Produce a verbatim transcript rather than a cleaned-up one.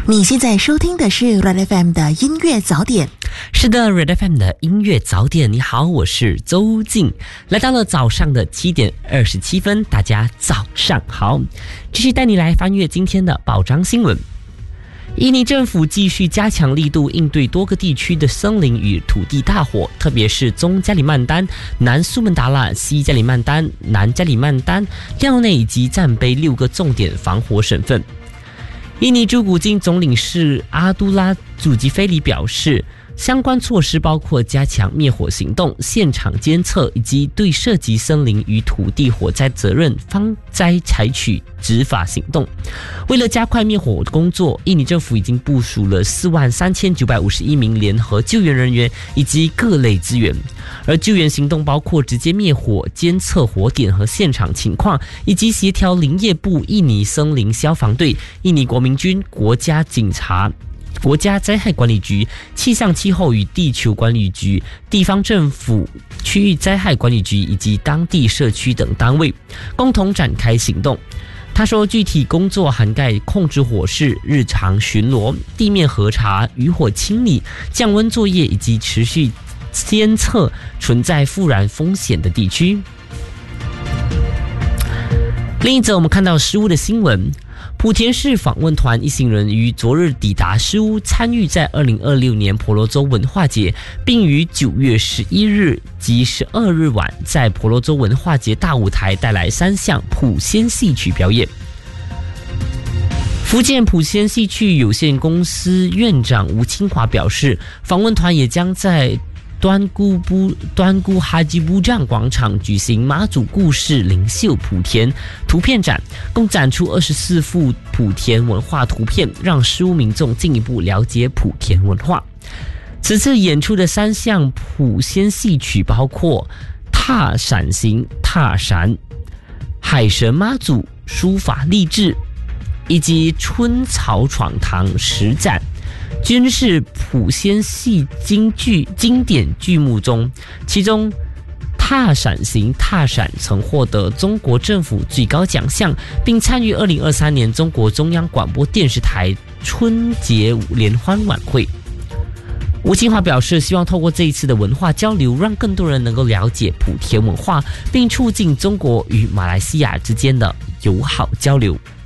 你现在收听的是 Red F M 的音乐早点。 是的 ，Red F M 的音乐早点。你好，我是周静，来到了早上的七点二十七分，大家早上好。继续带你来翻阅今天的报章新闻。印尼政府继续加强力度应对多个地区的森林与土地大火，特别是中加里曼丹、南苏门答腊、西加里曼丹、南加里曼丹、廖内以及赞卑六个重点防火省份。印尼驻古今总领事阿都拉祖吉菲里表示，相关措施包括加强灭火行动、现场监测以及对涉及森林与土地火灾责任方灾采取执法行动。为了加快灭火工作，印尼政府已经部署了四万三千九百五十一名联合救援人员以及各类资源。而救援行动包括直接灭火、监测火点和现场情况，以及协调林业部、印尼森林消防队、印尼国民军、国家警察、国家灾害管理局、气象气候与地球管理局、地方政府、区域灾害管理局以及当地社区等单位，共同展开行动。他说，具体工作涵盖控制火势、日常巡逻、地面核查、渔火清理、降温作业以及持续监测存在复燃风险的地区。另一则，我们看到失物的新闻。莆田市访问团一行人于昨日抵达失屋，参与在二零二六年婆罗洲文化节，并于九月十一日及十二日晚在婆罗洲文化节大舞台带来三项普仙戏曲表演。福建普仙戏曲有限公司院长吴清华表示，访问团也将在端姑布端姑哈基布站广场举行妈祖故事灵秀莆田图片展，共展出二十四幅莆田文化图片，让失屋民众进一步了解莆田文化。此次演出的三项普仙戏曲包括踏闪行、踏闪、海神妈祖书法励志，以及春草闯堂实展，均是普仙戏京剧经典剧目中，其中踏闪行踏闪曾获得中国政府最高奖项，并参与二零二三年中国中央广播电视台春节联欢晚会。吴清华表示，希望透过这一次的文化交流，让更多人能够了解莆田文化，并促进中国与马来西亚之间的友好交流。